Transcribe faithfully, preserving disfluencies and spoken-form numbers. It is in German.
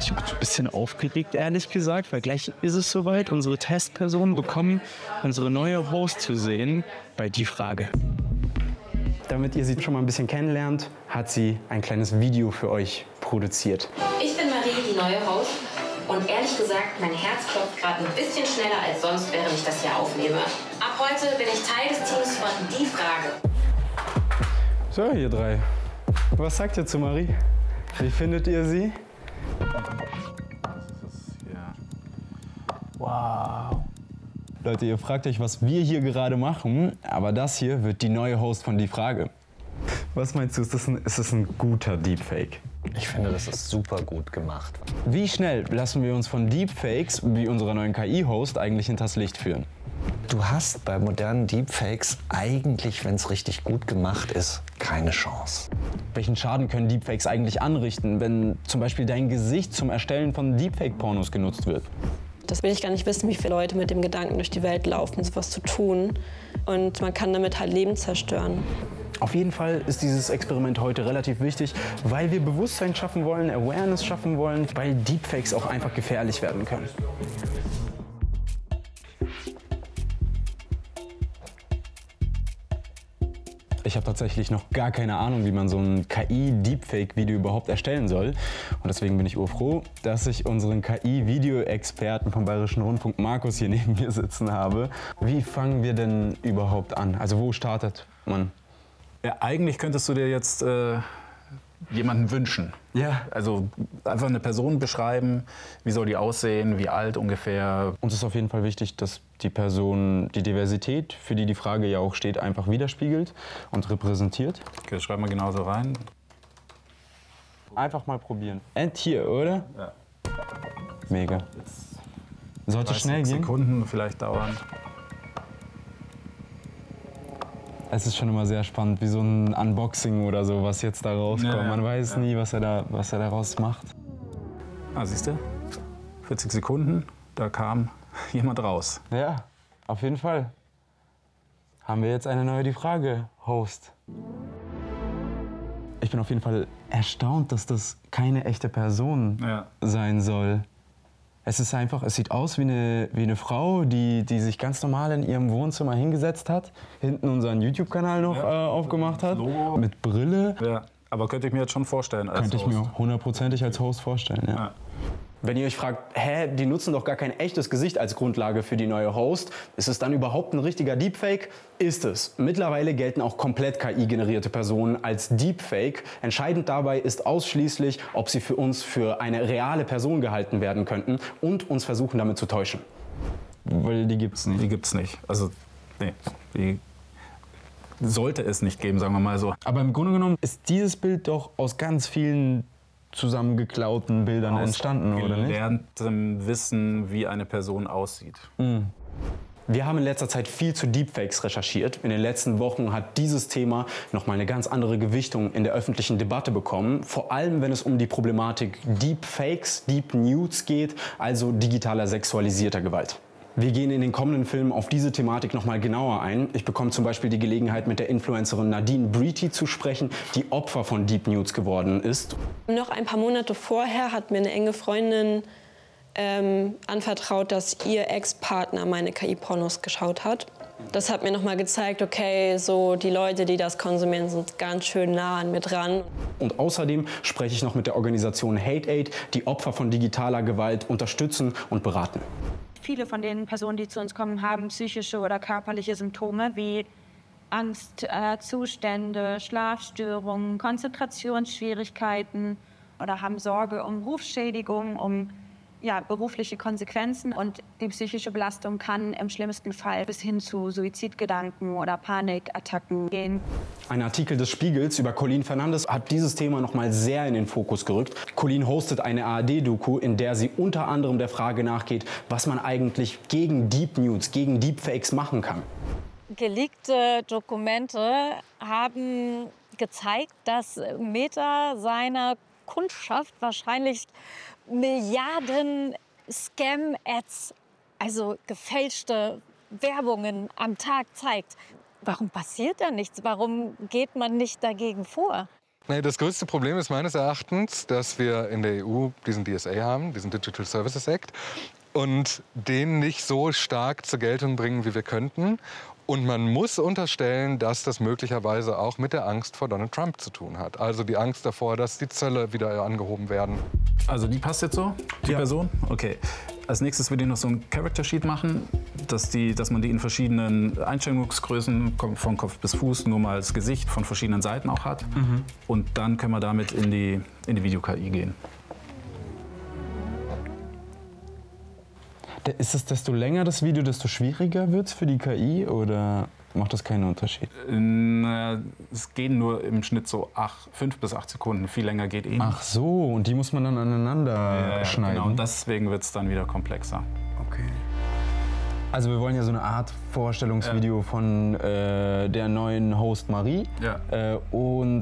Ich bin ein bisschen aufgeregt, ehrlich gesagt, weil gleich ist es soweit. Unsere Testpersonen bekommen unsere neue Host zu sehen bei Die Frage. Damit ihr sie schon mal ein bisschen kennenlernt, hat sie ein kleines Video für euch produziert. Ich bin Marie, die neue Host. Und ehrlich gesagt, mein Herz klopft gerade ein bisschen schneller als sonst, während ich das hier aufnehme. Ab heute bin ich Teil des Teams von Die Frage. So, ihr drei. Was sagt ihr zu Marie? Wie findet ihr sie? Wow. Leute, ihr fragt euch, was wir hier gerade machen, aber das hier wird die neue Host von Die Frage. Was meinst du, ist das ein, ist das ein guter Deepfake? Ich finde, das ist super gut gemacht. Wie schnell lassen wir uns von Deepfakes wie unserer neuen K I-Host eigentlich hinters Licht führen? Du hast bei modernen Deepfakes eigentlich, wenn es richtig gut gemacht ist, keine Chance. Welchen Schaden können Deepfakes eigentlich anrichten, wenn zum Beispiel dein Gesicht zum Erstellen von Deepfake-Pornos genutzt wird? Das will ich gar nicht wissen, wie viele Leute mit dem Gedanken durch die Welt laufen, sowas zu tun. Und man kann damit halt Leben zerstören. Auf jeden Fall ist dieses Experiment heute relativ wichtig, weil wir Bewusstsein schaffen wollen, Awareness schaffen wollen, weil Deepfakes auch einfach gefährlich werden können. Ich habe tatsächlich noch gar keine Ahnung, wie man so ein K I-Deepfake-Video überhaupt erstellen soll. Und deswegen bin ich urfroh, dass ich unseren K I-Video-Experten vom Bayerischen Rundfunk, Markus, hier neben mir sitzen habe. Wie fangen wir denn überhaupt an? Also wo startet man? Ja, eigentlich könntest du dir jetzt äh, jemanden wünschen. Ja. Also einfach eine Person beschreiben, wie soll die aussehen, wie alt ungefähr. Uns ist auf jeden Fall wichtig, dass die Person die Diversität, für die die Frage ja auch steht, einfach widerspiegelt und repräsentiert. Okay, das schreiben wir genauso rein. Einfach mal probieren. And hier, oder? Ja. Mega. Sollte schnell gehen. Sekunden vielleicht dauern. Es ist schon immer sehr spannend, wie so ein Unboxing oder so, was jetzt da rauskommt. Ja, ja, Man weiß ja. nie, was er, da, was er daraus macht. Ah, siehst du? vierzig Sekunden, da kam jemand raus. Ja, auf jeden Fall. Haben wir jetzt eine neue Die Frage-Host. Ich bin auf jeden Fall erstaunt, dass das keine echte Person Ja. sein soll. Es ist einfach, es sieht aus wie eine, wie eine Frau, die, die sich ganz normal in ihrem Wohnzimmer hingesetzt hat, hinten unseren YouTube-Kanal noch Ja. äh, aufgemacht hat, Logo. mit Brille. Ja. Aber könnte ich mir jetzt schon vorstellen als Könnte ich Host. mir hundertprozentig als Host vorstellen, ja. Ja. Wenn ihr euch fragt, hä, die nutzen doch gar kein echtes Gesicht als Grundlage für die neue Host, ist es dann überhaupt ein richtiger Deepfake? Ist es. Mittlerweile gelten auch komplett K I-generierte Personen als Deepfake. Entscheidend dabei ist ausschließlich, ob sie für uns für eine reale Person gehalten werden könnten und uns versuchen damit zu täuschen. Weil die gibt's nicht. Die gibt's nicht. Also, nee, die sollte es nicht geben, sagen wir mal so. Aber im Grunde genommen ist dieses Bild doch aus ganz vielen zusammengeklauten Bildern entstanden, oder nicht? Gelerntem Wissen, wie eine Person aussieht. Mhm. Wir haben in letzter Zeit viel zu Deepfakes recherchiert. In den letzten Wochen hat dieses Thema nochmal eine ganz andere Gewichtung in der öffentlichen Debatte bekommen. Vor allem, wenn es um die Problematik Deepfakes, Deep Nudes geht, also digitaler sexualisierter Gewalt. Wir gehen in den kommenden Filmen auf diese Thematik noch mal genauer ein. Ich bekomme zum Beispiel die Gelegenheit, mit der Influencerin Nadine Breety zu sprechen, die Opfer von Deep Nudes geworden ist. Noch ein paar Monate vorher hat mir eine enge Freundin ähm, anvertraut, dass ihr Ex-Partner meine K I-Pornos geschaut hat. Das hat mir noch mal gezeigt, okay, so die Leute, die das konsumieren, sind ganz schön nah an mir dran. Und außerdem spreche ich noch mit der Organisation Hate Aid, die Opfer von digitaler Gewalt unterstützen und beraten. Viele von den Personen, die zu uns kommen, haben psychische oder körperliche Symptome wie Angstzustände, äh, Schlafstörungen, Konzentrationsschwierigkeiten oder haben Sorge um Rufschädigung, um ja, berufliche Konsequenzen. Und die psychische Belastung kann im schlimmsten Fall bis hin zu Suizidgedanken oder Panikattacken gehen. Ein Artikel des Spiegels über Colleen Fernandes hat dieses Thema noch mal sehr in den Fokus gerückt. Colleen hostet eine A R D-Doku, in der sie unter anderem der Frage nachgeht, was man eigentlich gegen Deep Nudes, gegen Deepfakes machen kann. Geleakte Dokumente haben gezeigt, dass Meta seiner Kundschaft wahrscheinlich Milliarden Scam-Ads, also gefälschte Werbungen am Tag zeigt. Warum passiert da nichts? Warum geht man nicht dagegen vor? Nee, das größte Problem ist meines Erachtens, dass wir in der E U diesen D S A haben, diesen Digital Services Act, und den nicht so stark zur Geltung bringen, wie wir könnten. Und man muss unterstellen, dass das möglicherweise auch mit der Angst vor Donald Trump zu tun hat. Also die Angst davor, dass die Zölle wieder angehoben werden. Also die passt jetzt so, die Ja. Person? Okay. Als nächstes würde ich noch so ein Character Sheet machen, dass, die, dass man die in verschiedenen Einstellungsgrößen, von Kopf bis Fuß, nur mal als Gesicht von verschiedenen Seiten auch hat. Mhm. Und dann können wir damit in die, in die Video-K I gehen. Ist es, desto länger das Video, desto schwieriger wird es für die K I oder macht das keinen Unterschied? Na, es gehen nur im Schnitt so acht, fünf bis acht Sekunden. Viel länger geht eh. Ach so, und die muss man dann aneinander ja, ja, schneiden? Genau, und deswegen wird es dann wieder komplexer. Okay. Also wir wollen ja so eine Art Vorstellungsvideo ja. von äh, der neuen Host Marie. Ja. Äh, und